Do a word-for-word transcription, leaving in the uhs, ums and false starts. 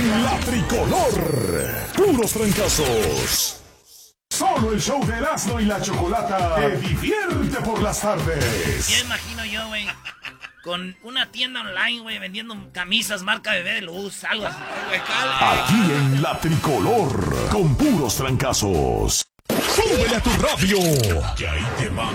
en la tricolor. Puros trancazos. Solo el show de Erasmo y la Chocolata te divierte por las tardes. Ya imagino yo, güey, con una tienda online, güey, vendiendo camisas marca Bebé de Luz, algo así. Aquí en la tricolor, con puros trancazos. ¡Súbele a tu radio! Que ahí te va